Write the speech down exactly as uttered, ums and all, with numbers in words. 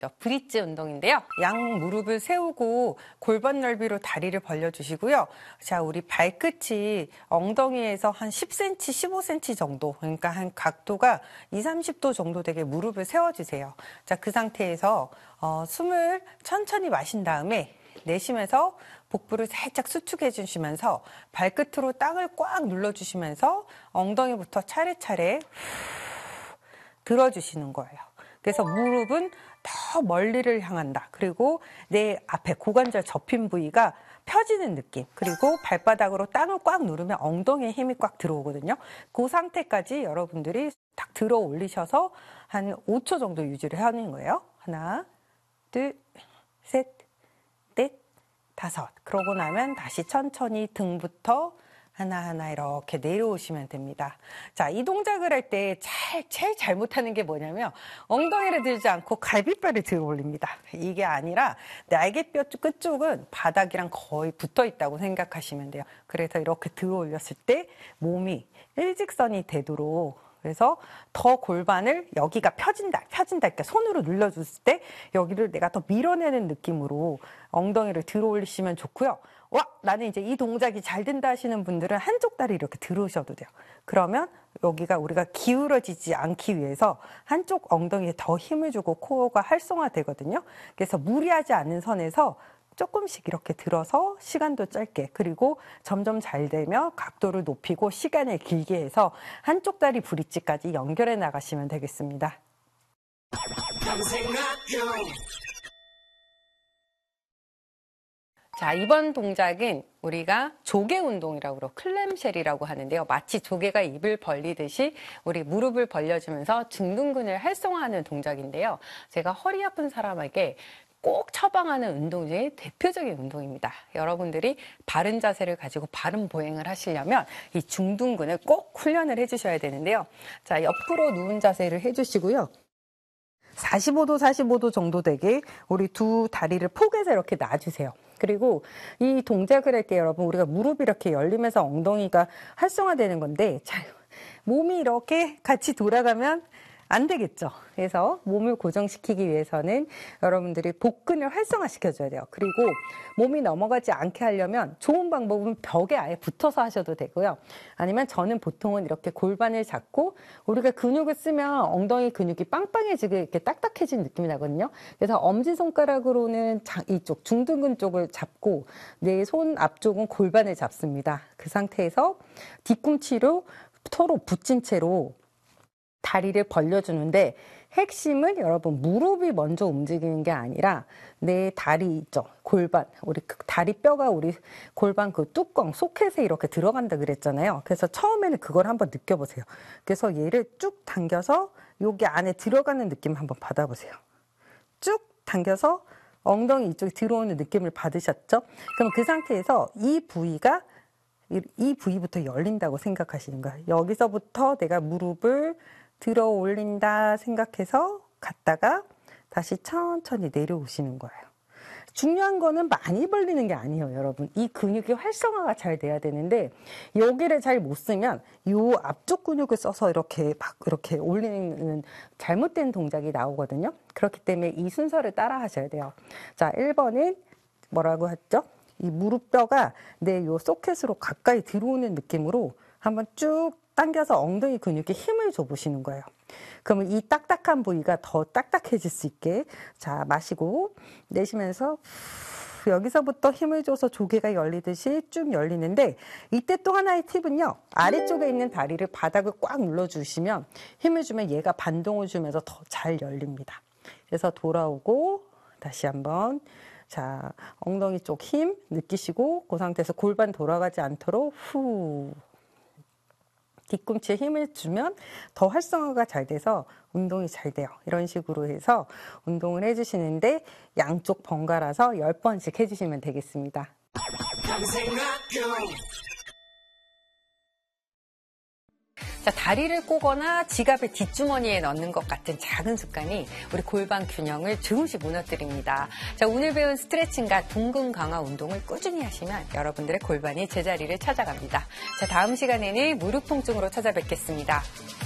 브릿지 운동인데요. 양 무릎을 세우고 골반 넓이로 다리를 벌려주시고요. 자, 우리 발끝이 엉덩이에서 한 십 센티미터, 십오 센티미터 정도, 그러니까 한 각도가 이십, 삼십 도 정도 되게 무릎을 세워주세요. 자, 그 상태에서 어, 숨을 천천히 마신 다음에 내쉬면서 복부를 살짝 수축해 주시면서 발끝으로 땅을 꽉 눌러주시면서 엉덩이부터 차례차례 들어주시는 거예요. 그래서 무릎은 더 멀리를 향한다. 그리고 내 앞에 고관절 접힌 부위가 펴지는 느낌. 그리고 발바닥으로 땅을 꽉 누르면 엉덩이에 힘이 꽉 들어오거든요. 그 상태까지 여러분들이 딱 들어 올리셔서 한 오 초 정도 유지를 하는 거예요. 하나, 둘, 셋, 넷, 다섯. 그러고 나면 다시 천천히 등부터 하나하나 이렇게 내려오시면 됩니다. 자, 이 동작을 할 때 잘, 제일 잘못하는 게 뭐냐면 엉덩이를 들지 않고 갈비뼈를 들어 올립니다. 이게 아니라 날개뼈 끝쪽은 바닥이랑 거의 붙어 있다고 생각하시면 돼요. 그래서 이렇게 들어 올렸을 때 몸이 일직선이 되도록, 그래서 더 골반을 여기가 펴진다, 펴진다 이렇게 손으로 눌러줬을 때 여기를 내가 더 밀어내는 느낌으로 엉덩이를 들어 올리시면 좋고요. 와, 나는 이제 이 동작이 잘 된다 하시는 분들은 한쪽 다리 이렇게 들으셔도 돼요. 그러면 여기가 우리가 기울어지지 않기 위해서 한쪽 엉덩이에 더 힘을 주고 코어가 활성화되거든요. 그래서 무리하지 않은 선에서 조금씩 이렇게 들어서 시간도 짧게, 그리고 점점 잘 되면 각도를 높이고 시간을 길게 해서 한쪽 다리 브릿지까지 연결해 나가시면 되겠습니다. 자, 이번 동작은 우리가 조개 운동이라고 그러고 클램쉘이라고 하는데요. 마치 조개가 입을 벌리듯이 우리 무릎을 벌려주면서 중둔근을 활성화하는 동작인데요. 제가 허리 아픈 사람에게 꼭 처방하는 운동 중에 대표적인 운동입니다. 여러분들이 바른 자세를 가지고 바른 보행을 하시려면 이 중둔근을 꼭 훈련을 해주셔야 되는데요. 자, 옆으로 누운 자세를 해주시고요. 사십오 도, 사십오 도 정도 되게 우리 두 다리를 포개서 이렇게 놔주세요. 그리고 이 동작을 할 때 여러분, 우리가 무릎이 이렇게 열리면서 엉덩이가 활성화되는 건데, 자, 몸이 이렇게 같이 돌아가면 안 되겠죠. 그래서 몸을 고정시키기 위해서는 여러분들이 복근을 활성화시켜줘야 돼요. 그리고 몸이 넘어가지 않게 하려면 좋은 방법은 벽에 아예 붙어서 하셔도 되고요. 아니면 저는 보통은 이렇게 골반을 잡고, 우리가 근육을 쓰면 엉덩이 근육이 빵빵해지고 이렇게 딱딱해진 느낌이 나거든요. 그래서 엄지손가락으로는 이쪽 중둔근 쪽을 잡고 내 손 앞쪽은 골반을 잡습니다. 그 상태에서 뒤꿈치로 서로 붙인 채로 다리를 벌려주는데, 핵심은 여러분 무릎이 먼저 움직이는 게 아니라 내 다리 있죠, 골반, 우리 그 다리 뼈가 우리 골반 그 뚜껑 소켓에 이렇게 들어간다 그랬잖아요. 그래서 처음에는 그걸 한번 느껴보세요. 그래서 얘를 쭉 당겨서 여기 안에 들어가는 느낌 한번 받아보세요. 쭉 당겨서 엉덩이 이쪽에 들어오는 느낌을 받으셨죠? 그럼 그 상태에서 이 부위가 이 부위부터 열린다고 생각하시는 거예요. 여기서부터 내가 무릎을 들어 올린다 생각해서 갔다가 다시 천천히 내려오시는 거예요. 중요한 거는 많이 벌리는 게 아니에요, 여러분. 이 근육이 활성화가 잘 돼야 되는데, 여기를 잘 못 쓰면 이 앞쪽 근육을 써서 이렇게 막 이렇게 올리는 잘못된 동작이 나오거든요. 그렇기 때문에 이 순서를 따라 하셔야 돼요. 자, 일 번은 뭐라고 했죠? 이 무릎뼈가 내 요 소켓으로 가까이 들어오는 느낌으로 한번 쭉 당겨서 엉덩이 근육에 힘을 줘보시는 거예요. 그러면 이 딱딱한 부위가 더 딱딱해질 수 있게, 자, 마시고 내쉬면서 여기서부터 힘을 줘서 조개가 열리듯이 쭉 열리는데, 이때 또 하나의 팁은요, 아래쪽에 있는 다리를 바닥을 꽉 눌러주시면 힘을 주면 얘가 반동을 주면서 더 잘 열립니다. 그래서 돌아오고 다시 한번, 자, 엉덩이 쪽 힘 느끼시고 그 상태에서 골반 돌아가지 않도록 후 뒤꿈치에 힘을 주면 더 활성화가 잘 돼서 운동이 잘 돼요. 이런 식으로 해서 운동을 해주시는데 양쪽 번갈아서 열 번씩 해주시면 되겠습니다. 자, 다리를 꼬거나 지갑을 뒷주머니에 넣는 것 같은 작은 습관이 우리 골반 균형을 조금씩 무너뜨립니다. 자, 오늘 배운 스트레칭과 둔근 강화 운동을 꾸준히 하시면 여러분들의 골반이 제자리를 찾아갑니다. 자, 다음 시간에는 무릎 통증으로 찾아뵙겠습니다.